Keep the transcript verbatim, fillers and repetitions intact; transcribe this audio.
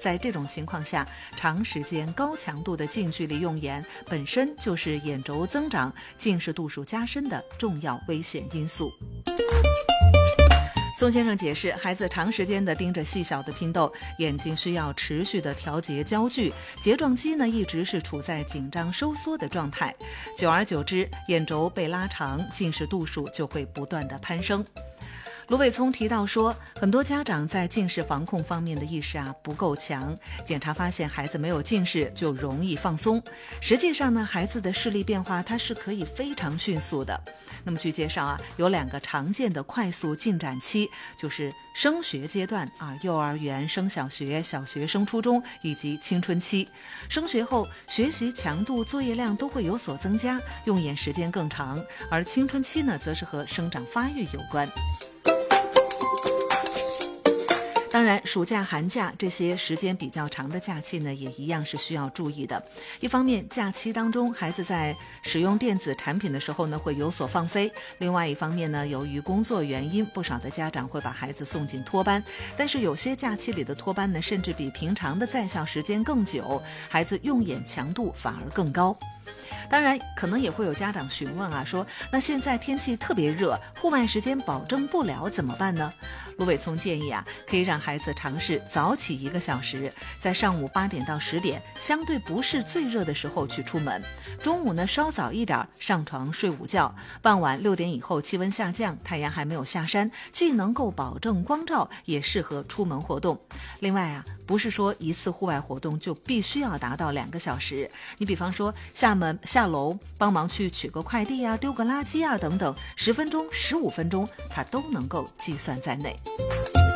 在这种情况下，长时间高强度的近距离用眼本身就是眼轴增长、近视度数加深的重要危险因素。宋先生解释，孩子长时间的盯着细小的拼豆，眼睛需要持续的调节焦距，睫状肌呢一直是处在紧张收缩的状态，久而久之，眼轴被拉长，近视度数就会不断的攀升。卢伟聪提到说，很多家长在近视防控方面的意识啊不够强，检查发现孩子没有近视就容易放松。实际上呢，孩子的视力变化它是可以非常迅速的。那么据介绍啊，有两个常见的快速进展期，就是升学阶段啊，幼儿园升小学、小学升初中以及青春期。升学后，学习强度、作业量都会有所增加，用眼时间更长，而青春期呢，则是和生长发育有关。当然，暑假、寒假这些时间比较长的假期呢，也一样是需要注意的。一方面，假期当中孩子在使用电子产品的时候呢，会有所放飞；另外一方面呢，由于工作原因，不少的家长会把孩子送进托班。但是有些假期里的托班呢，甚至比平常的在校时间更久，孩子用眼强度反而更高。当然，可能也会有家长询问啊，说那现在天气特别热，户外时间保证不了怎么办呢？卢伟聪建议啊，可以让孩子尝试早起一个小时，在上午八点到十点，相对不是最热的时候去出门。中午呢稍早一点上床睡午觉，傍晚六点以后气温下降，太阳还没有下山，既能够保证光照，也适合出门活动。另外啊，不是说一次户外活动就必须要达到两个小时，你比方说下门下楼帮忙去取个快递啊、丢个垃圾啊等等，十分钟、十五分钟，它都能够计算在内。